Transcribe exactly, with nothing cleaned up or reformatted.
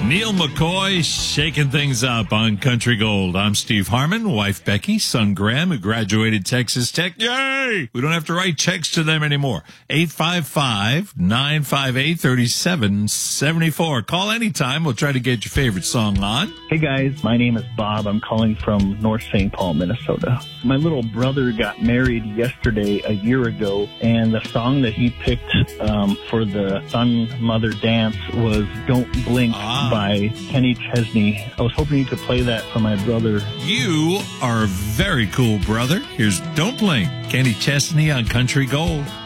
Neil McCoy shaking things up on Country Gold. I'm Steve Harmon, wife Becky, son Graham, who graduated Texas Tech. Yay! We don't have to write checks to them anymore. eight five five, nine five eight, three seven seven four. Call anytime. We'll try to get your favorite song on. Hey guys, my name is Bob. I'm calling from North Saint Paul, Minnesota. My little brother got married yesterday, a year ago, and the song that he picked um, for the son-mother dance was Don't Blink Ah. by Kenny Chesney. I was hoping you could play that for my brother. You are a very cool brother. Here's Don't Blink, Kenny Chesney on Country Gold.